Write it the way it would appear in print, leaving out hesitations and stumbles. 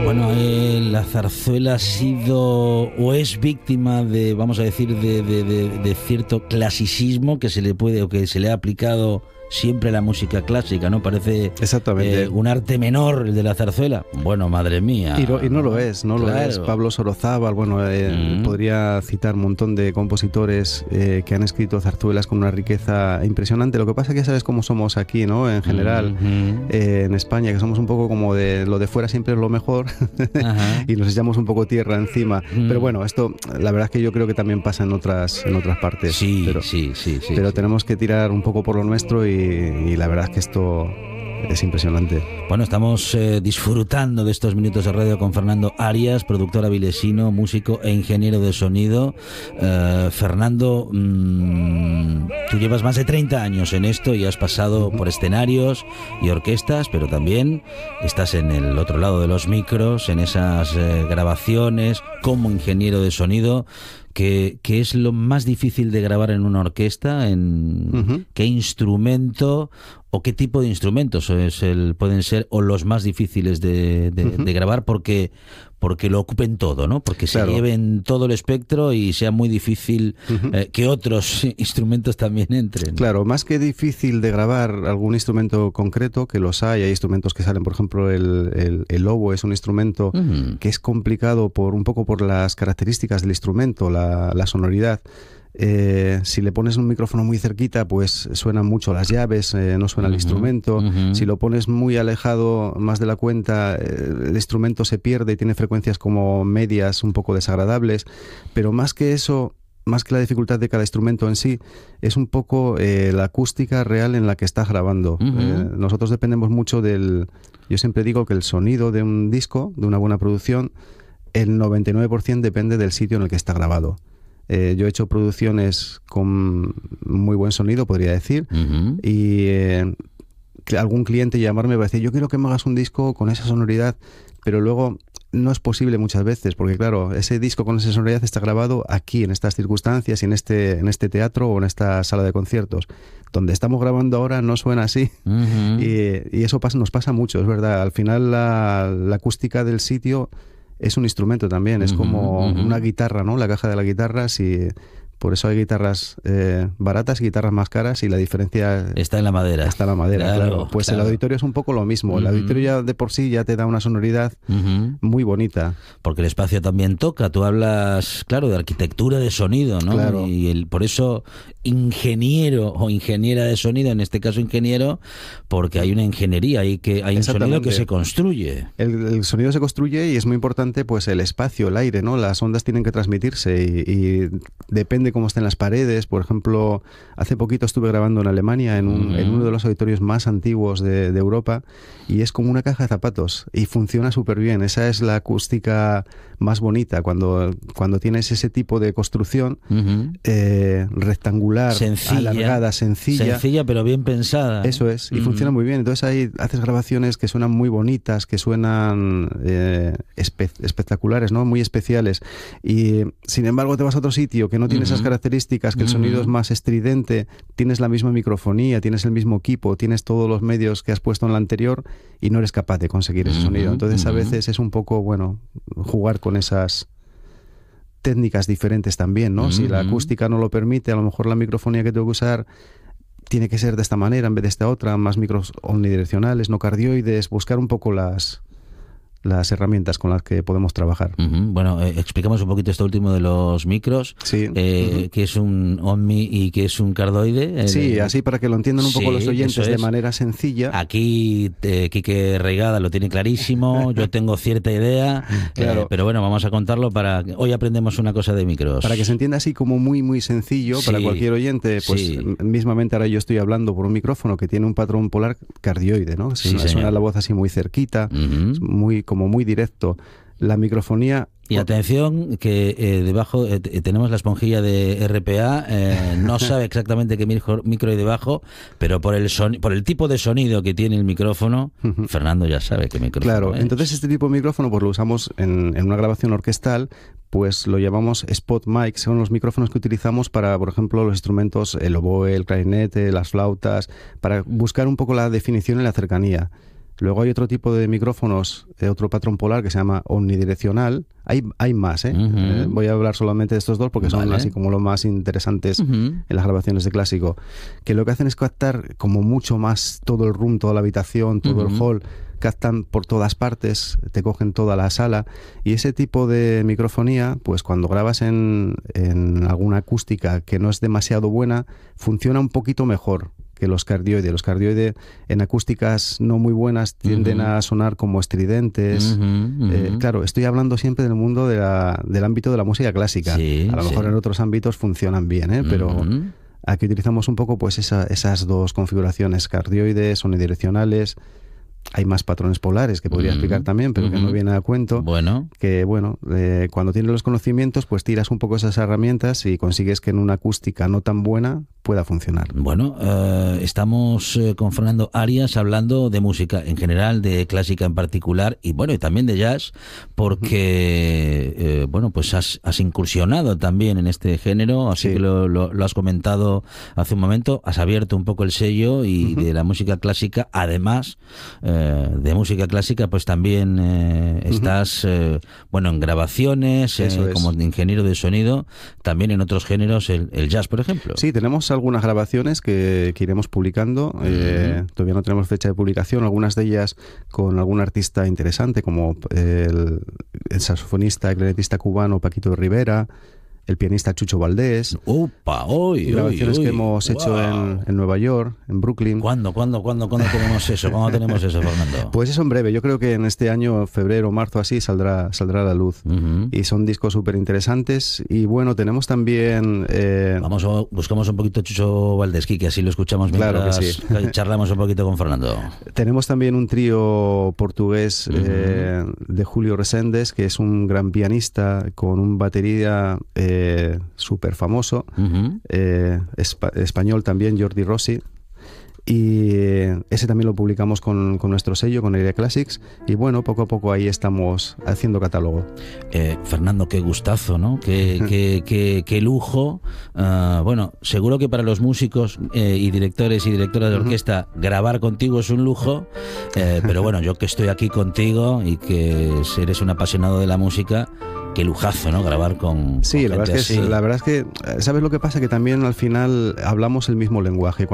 Bueno, la zarzuela ha sido o es víctima de, vamos a decir, de cierto clasicismo que se le puede o que se le ha aplicado siempre a la música clásica, ¿no? Parece exactamente un arte menor el de la zarzuela. Bueno, madre mía. Y no lo es, no claro. Lo es. Pablo Sorozábal, bueno, podría citar un montón de compositores que han escrito zarzuelas con una riqueza impresionante. Lo que pasa es que ya sabes cómo somos aquí, ¿no? En general, en España, que somos un poco como de lo de fuera siempre es lo mejor y nos echamos un poco tierra encima. Pero bueno, esto, la verdad es que yo creo que también pasa en otras partes. Sí, pero, sí. Pero tenemos que tirar un poco por lo nuestro y la verdad es que esto es impresionante. Bueno, estamos disfrutando de estos minutos de radio con Fernando Arias, productor avilesino, músico e ingeniero de sonido. Fernando, tú llevas más de 30 años en esto y has pasado por escenarios y orquestas, pero también estás en el otro lado de los micros, en esas grabaciones como ingeniero de sonido. ¿Qué es lo más difícil de grabar en una orquesta? ¿Qué instrumento o qué tipo de instrumentos pueden ser o los más difíciles de grabar porque lo ocupen todo, ¿no? Porque se lleven todo el espectro y sea muy difícil que otros instrumentos también entren. Claro, más que difícil de grabar algún instrumento concreto, que los hay instrumentos que salen, por ejemplo, el oboe es un instrumento que es complicado un poco por las características del instrumento, la sonoridad. Si le pones un micrófono muy cerquita, pues suenan mucho las llaves, no suena el instrumento. Si lo pones muy alejado, más de la cuenta, el instrumento se pierde y tiene frecuencias como medias, un poco desagradables. Pero más que eso, más que la dificultad de cada instrumento en sí, es un poco la acústica real en la que estás grabando. Nosotros dependemos mucho yo siempre digo que el sonido de un disco, de una buena producción, el 99% depende del sitio en el que está grabado. Yo he hecho producciones con muy buen sonido, podría decir, y algún cliente llamarme va a decir, yo quiero que me hagas un disco con esa sonoridad, pero luego no es posible muchas veces, porque claro, ese disco con esa sonoridad está grabado aquí, en estas circunstancias, y en este teatro o en esta sala de conciertos. Donde estamos grabando ahora no suena así, y eso nos pasa mucho, es verdad. Al final la acústica del sitio es un instrumento también, es como una guitarra, ¿no? La caja de la guitarra, por eso hay guitarras baratas y guitarras más caras, y la diferencia está en la madera. Está en la madera, claro. Pues el auditorio es un poco lo mismo. El auditorio ya de por sí ya te da una sonoridad muy bonita. Porque el espacio también toca. Tú hablas, claro, de arquitectura de sonido, ¿no? Claro. Y por eso ingeniero o ingeniera de sonido, en este caso ingeniero, porque hay una ingeniería, hay un sonido que se construye. El sonido se construye y es muy importante pues el espacio, el aire, ¿no? Las ondas tienen que transmitirse y depende cómo estén las paredes. Por ejemplo, hace poquito estuve grabando en Alemania en uno de los auditorios más antiguos de Europa, y es como una caja de zapatos y funciona súper bien. Esa es la acústica más bonita, cuando tienes ese tipo de construcción rectangular, alargada, sencilla pero bien pensada. Eso es, y funciona muy bien. Entonces ahí haces grabaciones que suenan muy bonitas, que suenan espectaculares, ¿no? Muy especiales. Y sin embargo te vas a otro sitio que no tiene esas características, que el sonido es más estridente, tienes la misma microfonía, tienes el mismo equipo, tienes todos los medios que has puesto en la anterior y no eres capaz de conseguir ese sonido. Entonces a veces es un poco, bueno, jugar con esas técnicas diferentes también, ¿no? Si la acústica no lo permite, a lo mejor la microfonía que tengo que usar tiene que ser de esta manera en vez de esta otra, más micros omnidireccionales, no cardioides, buscar un poco las herramientas con las que podemos trabajar. Bueno, explicamos un poquito esto último de los micros, sí. Que es un omni y que es un cardioide. Sí, así para que lo entiendan un poco los oyentes de manera sencilla. Aquí Quique Reigada lo tiene clarísimo, yo tengo cierta idea, claro. Pero bueno, vamos a contarlo hoy aprendemos una cosa de micros. Para que se entienda así como muy muy sencillo para cualquier oyente, pues mismamente ahora yo estoy hablando por un micrófono que tiene un patrón polar cardioide, ¿no? Suena la voz así muy cerquita, como muy directo. La microfonía... Y atención, que debajo tenemos la esponjilla de RPA, no sabe exactamente qué micro hay debajo, pero por el tipo de sonido que tiene el micrófono, Fernando ya sabe qué micrófono Claro, es. Entonces este tipo de micrófono pues lo usamos en una grabación orquestal, pues lo llamamos spot mic, son los micrófonos que utilizamos para, por ejemplo, los instrumentos, el oboe, el clarinete, las flautas, para buscar un poco la definición y la cercanía. Luego hay otro tipo de micrófonos, otro patrón polar que se llama omnidireccional. Hay más, ¿eh? Voy a hablar solamente de estos dos porque son así como los más interesantes en las grabaciones de clásico. Que lo que hacen es captar como mucho más todo el room, toda la habitación, todo el hall. Captan por todas partes, te cogen toda la sala. Y ese tipo de microfonía, pues cuando grabas en alguna acústica que no es demasiado buena, funciona un poquito mejor que los cardioides. Los cardioides en acústicas no muy buenas tienden a sonar como estridentes. Claro, estoy hablando siempre del mundo del ámbito de la música clásica. Sí, a lo mejor en otros ámbitos funcionan bien, ¿eh? Pero aquí utilizamos un poco pues esas dos configuraciones, cardioides, omnidireccionales. Hay más patrones polares que podría explicar también, pero que no viene a cuento. Bueno. Que cuando tienes los conocimientos, pues tiras un poco esas herramientas y consigues que en una acústica no tan buena pueda funcionar. Bueno, estamos con Fernando Arias hablando de música en general, de clásica en particular y bueno, y también de jazz, porque pues has incursionado también en este género, así que lo has comentado hace un momento, has abierto un poco el sello y de la música clásica, además de música clásica, pues también estás en grabaciones, como ingeniero de sonido, también en otros géneros, el jazz, por ejemplo. Sí, tenemos algunas grabaciones que iremos publicando. Todavía no tenemos fecha de publicación, algunas de ellas con algún artista interesante, como el saxofonista y clarinetista cubano Paquito Rivera, el pianista Chucho Valdés. Grabaciones que hemos hecho en Nueva York, en Brooklyn. ¿Cuándo tenemos eso? ¿Cuándo tenemos eso, Fernando? Pues eso en breve. Yo creo que en este año, febrero, marzo, así, saldrá a la luz. Y son discos súper interesantes. Y bueno, tenemos también... Buscamos un poquito Chucho Valdés, que así lo escuchamos mientras charlamos un poquito con Fernando. Tenemos también un trío portugués de Julio Reséndez, que es un gran pianista con un batería... súper famoso, español también, Jordi Rossi, y ese también lo publicamos con nuestro sello, con Airea Classics, y bueno, poco a poco ahí estamos haciendo catálogo. Fernando, qué gustazo, ¿no? Qué lujo. Seguro que para los músicos y directores y directoras de orquesta grabar contigo es un lujo, pero bueno, yo que estoy aquí contigo y que eres un apasionado de la música, qué lujazo, ¿no? Grabar con la verdad es que ¿sabes lo que pasa? Que también al final hablamos el mismo lenguaje.